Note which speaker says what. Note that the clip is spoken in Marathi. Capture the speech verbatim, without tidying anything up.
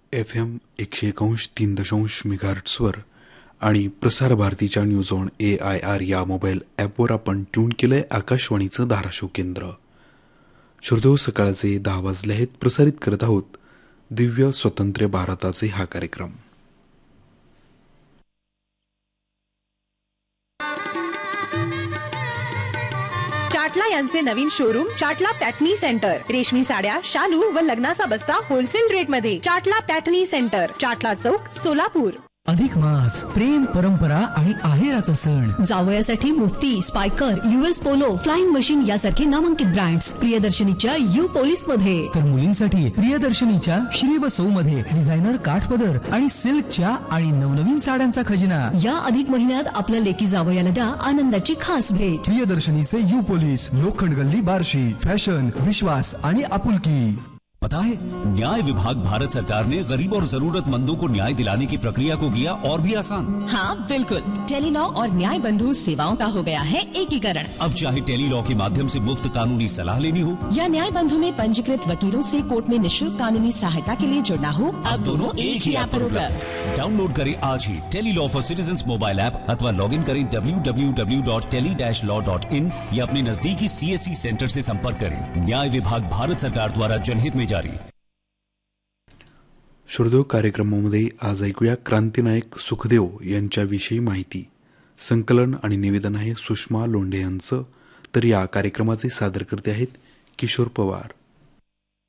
Speaker 1: एफ एम एकशे एकांश तीन दशांश मेगाहर्ट्सवर आणि प्रसार भारतीच्या news on A I R या मोबाईल ॲपवर आपण ट्यून केलंय आकाशवाणीचं धाराशिव केंद्र. श्रोतेहो, सकाळचे दहा वाजले आहेत. प्रसारित करत आहोत दिव्य स्वतंत्र भारताचे हा कार्यक्रम.
Speaker 2: चाटला यांचे नवीन शोरूम चाटला पॅटनी सेंटर. रेशमी साड्या, शालू व लग्नाचा बस्ता होलसेल रेट मध्ये. चाटला पॅटनी सेंटर, चाटला चौक, सोलापूर.
Speaker 3: अधिक मास, प्रेम, परंपरा आणि आहेराचा सण.
Speaker 4: जावयासाठी Mufti, स्पायकर, US polo, flying machine यासारखे नामांकित ब्रँड्स प्रियदर्शनीच्या यू पोलीस मध्ये.
Speaker 3: तर मुलींसाठी प्रियदर्शनीच्या श्री व सौ मध्ये डिझायनर काठपदर आणि सिल्कच्या आणि नवनवीन साड्यांचा खजिना.
Speaker 4: या अधिक महिन्यात आपल्या लेकी जावयाला द्या आनंदाची खास भेट.
Speaker 5: प्रियदर्शनीचे यू पोलीस, लोखंड गल्ली, बार्शी. फॅशन, विश्वास आणि आपुलकी.
Speaker 6: पता है, न्याय विभाग भारत सरकार ने गरीब और जरूरतमंदों को न्याय दिलाने की प्रक्रिया को किया और भी आसान.
Speaker 7: हाँ बिल्कुल, टेलीलॉ और न्याय बंधु सेवाओं का हो गया है एकीकरण.
Speaker 6: अब चाहे टेलीलॉ के माध्यम से मुफ्त कानूनी सलाह लेनी हो
Speaker 7: या न्याय बंधु में पंजीकृत वकीलों से कोर्ट में निःशुल्क कानूनी सहायता के लिए जुड़ना हो, अब दोनों एक ही ऐप पर उपलब्ध.
Speaker 6: डाउनलोड करें आज ही Tele-Law for citizens mobile app अथवा लॉग इन करें W W W dot tele dash law dot in या अपने नजदीकी सीएससी सेंटर से संपर्क करें. न्याय विभाग भारत सरकार द्वारा जनहित में जारी.
Speaker 1: श्रोतेहो, कार्यक्रमामध्ये आज ऐकूया क्रांतिनायक सुखदेव यांच्याविषयी माहिती. संकलन आणि निवेदन आहे सुषमा लोंढे यांचं. तर या कार्यक्रमाचे सादरकर्ते आहेत किशोर पवार.